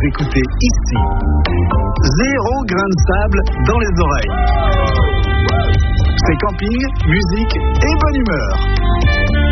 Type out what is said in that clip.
écoutez ici. 0 grain de sable dans les oreilles. C'est camping, musique et bonne humeur.